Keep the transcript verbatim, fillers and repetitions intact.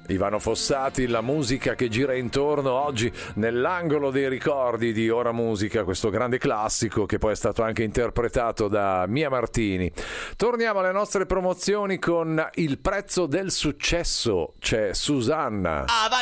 Ivano Fossati, la musica che gira intorno oggi nell'angolo dei ricordi di Ora Musica, questo grande classico che poi è stato anche interpretato da Mia Martini. Torniamo alle nostre promozioni con il prezzo del successo. C'è Susanna. Ah, vai